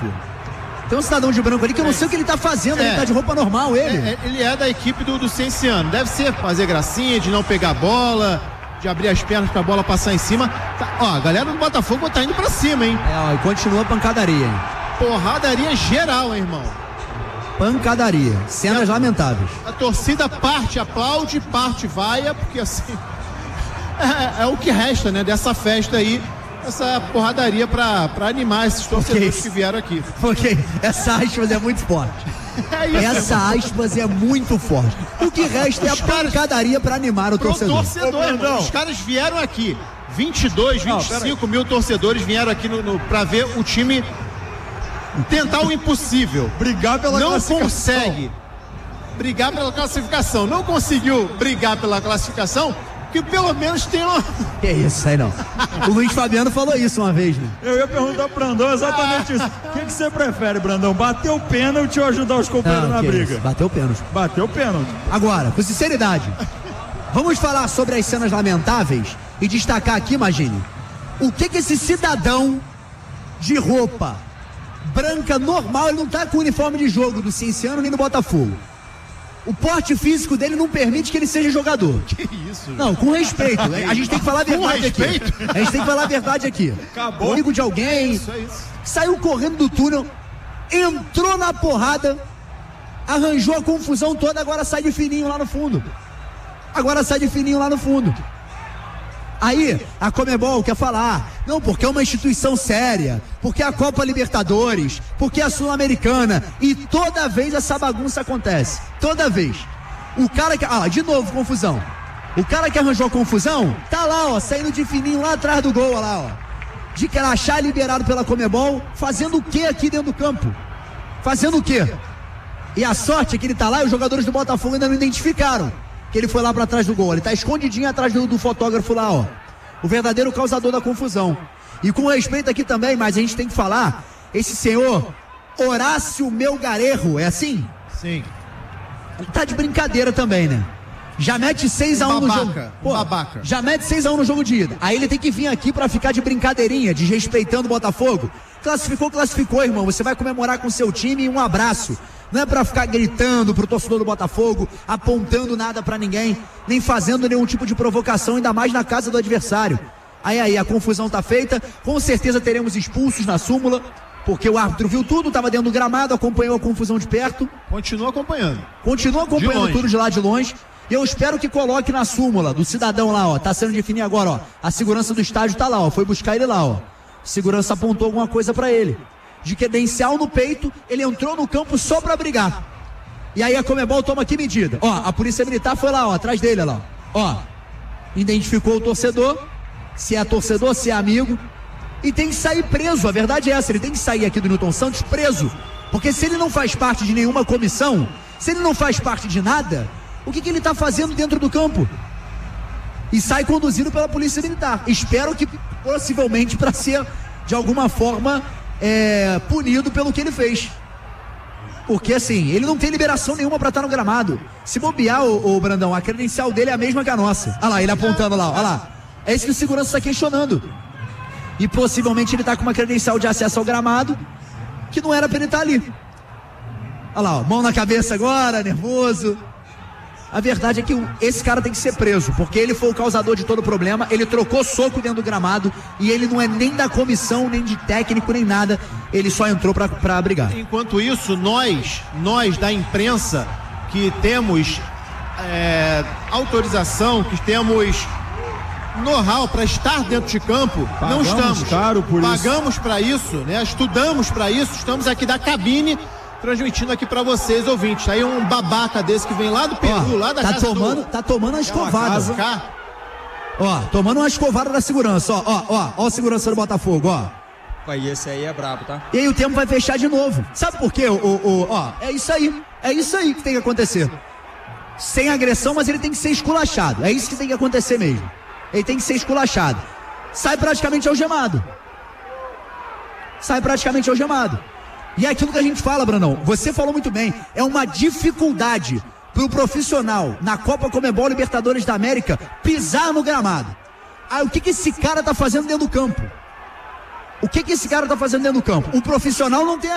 Tem um cidadão de branco ali que eu não sei o que ele tá fazendo, ele tá de roupa normal, ele. Ele é da equipe do Cienciano. Deve ser fazer gracinha, de não pegar a bola, de abrir as pernas pra bola passar em cima. Tá, ó, a galera do Botafogo tá indo pra cima, hein? E continua a pancadaria, hein? Porradaria geral, hein, irmão? Pancadaria. Cenas lamentáveis. A torcida parte aplaude, parte vaia, porque assim é o que resta, né, dessa festa aí. Essa porradaria pra animar esses torcedores que vieram aqui. Ok, essa aspas é muito forte. Essa aspas é muito forte. O que resta é a pancadaria pra animar o torcedor. Os caras vieram aqui. 22, 25 mil torcedores vieram aqui pra ver o time tentar o impossível. Brigar pela classificação. Não consegue brigar pela classificação. Não conseguiu brigar pela classificação. Que pelo menos tem uma... Que isso aí não. O Luiz Fabiano falou isso uma vez, né? Eu ia perguntar pro Brandão exatamente isso. O que você prefere, Brandão? Bater o pênalti ou ajudar os companheiros na briga? Isso? Bateu o pênalti. Bateu o pênalti. Agora, com sinceridade, vamos falar sobre as cenas lamentáveis e destacar aqui, imagine, o que esse cidadão de roupa branca normal, ele não tá com uniforme de jogo do Cienciano nem do Botafogo. O porte físico dele não permite que ele seja jogador. Que isso? Não, com respeito. A gente tem que falar a verdade aqui. A gente tem que falar a verdade aqui. Acabou. Amigo de alguém, saiu correndo do túnel, entrou na porrada, arranjou a confusão toda, agora sai de fininho lá no fundo. Aí, a Conmebol quer falar, não, porque é uma instituição séria, porque é a Copa Libertadores, porque é a Sul-Americana, e toda vez essa bagunça acontece, toda vez. O cara que, de novo, confusão. O cara que arranjou a confusão, tá lá, ó, saindo de fininho lá atrás do gol, lá, ó. De crachá liberado pela Conmebol, fazendo o que aqui dentro do campo? Fazendo o quê? E a sorte é que ele tá lá e os jogadores do Botafogo ainda não identificaram que ele foi lá pra trás do gol. Ele tá escondidinho atrás do fotógrafo lá, ó. O verdadeiro causador da confusão. E com respeito aqui também, mas a gente tem que falar, esse senhor Horácio Melgarejo, é assim? Sim. Ele tá de brincadeira também, né? Já mete 6-1 no jogo. Babaca. Já mete 6-1 no jogo de ida. Aí ele tem que vir aqui pra ficar de brincadeirinha, desrespeitando o Botafogo. Classificou, irmão. Você vai comemorar com seu time e um abraço. Não é pra ficar gritando pro torcedor do Botafogo, apontando nada pra ninguém, nem fazendo nenhum tipo de provocação, ainda mais na casa do adversário. Aí, a confusão tá feita. Com certeza teremos expulsos na súmula, porque o árbitro viu tudo, tava dentro do gramado, acompanhou a confusão de perto. Continua acompanhando Tudo de lá de longe. E eu espero que coloque na súmula do cidadão lá, ó. Tá sendo definido agora, ó. A segurança do estádio tá lá, ó. Foi buscar ele lá, ó. Segurança apontou alguma coisa pra ele. De credencial no peito, ele entrou no campo só pra brigar. E aí a Conmebol toma que medida? Ó, a polícia militar foi lá, ó, atrás dele, lá. Ó, identificou o torcedor, se é torcedor, se é amigo, e tem que sair preso. A verdade é essa, ele tem que sair aqui do Newton Santos preso. Porque se ele não faz parte de nenhuma comissão, se ele não faz parte de nada, o que ele tá fazendo dentro do campo? E sai conduzido pela polícia militar. Espero que possivelmente para ser de alguma forma punido pelo que ele fez. Porque assim, ele não tem liberação nenhuma pra estar no gramado. Se bobear, o Brandão, a credencial dele é a mesma que a nossa. Olha lá, ele apontando lá, olha lá. É isso que o segurança está questionando. E possivelmente ele tá com uma credencial de acesso ao gramado que não era pra ele estar ali. Olha lá, ó, mão na cabeça agora, nervoso. A verdade é que esse cara tem que ser preso, porque ele foi o causador de todo o problema, ele trocou soco dentro do gramado e ele não é nem da comissão, nem de técnico, nem nada, ele só entrou pra brigar. Enquanto isso, nós da imprensa, que temos autorização, que temos know-how para estar dentro de campo, não estamos. Caro por Pagamos para isso, né? Estudamos para isso, estamos aqui da cabine, transmitindo aqui pra vocês, ouvintes. Aí um babaca desse que vem lá do Peru, lá da casa Tá tomando uma escovada. Ó, tomando uma escovada da segurança, ó o segurança do Botafogo, ó. E esse aí é brabo, tá? E aí o tempo vai fechar de novo. Sabe por quê? É isso aí que tem que acontecer. Sem agressão, mas ele tem que ser esculachado. É isso que tem que acontecer mesmo. Ele tem que ser esculachado. Sai praticamente algemado. E é aquilo que a gente fala, Brandão. Você falou muito bem. É uma dificuldade pro profissional na Copa Conmebol Libertadores da América pisar no gramado. Aí o que esse cara tá fazendo dentro do campo? O profissional não tem